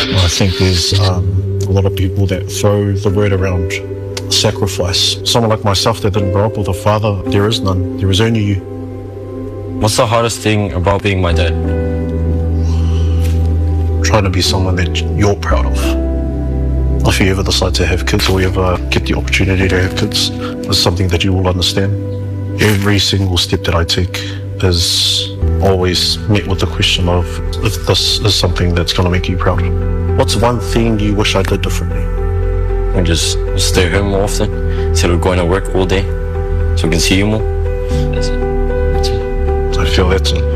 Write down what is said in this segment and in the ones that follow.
I think there's a lot of people that throw the word around sacrifice. Someone like myself that didn't grow up with a father, there is none. There is only you. What's the hardest thing about being my dad? Trying to be someone that you're proud of. If you ever decide to have kids or you ever get the opportunity to have kids, it's something that you will understand. Every single step that I take is always met with the question of if this is something that's going to make you proud. What's one thing you wish I did differently? I just stay home more often instead of going to work all day so I can see you more. That's it. I feel that's it.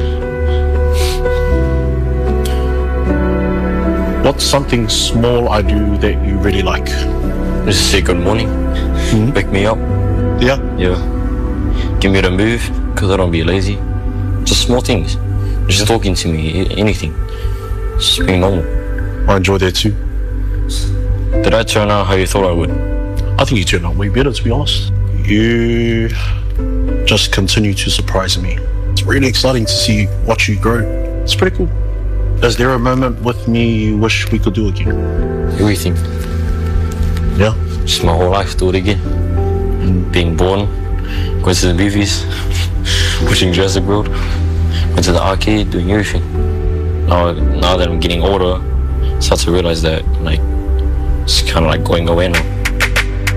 What's something small I do that you really like? Just say good morning, wake me up, Yeah? give me the move because I don't be lazy. Just small things, just talking to me, anything, just being normal. I enjoy that too. Did I turn out how you thought I would? I think you turned out way better, to be honest. You just continue to surprise me. It's really exciting to watch you grow. It's pretty cool. Is there a moment with me you wish we could do again? Everything, Yeah? just my whole life, do it again. Being born, going to the movies, watching Jurassic World, going to the arcade, doing everything. Now that I'm getting older, I start to realize that like it's kind of like going away now.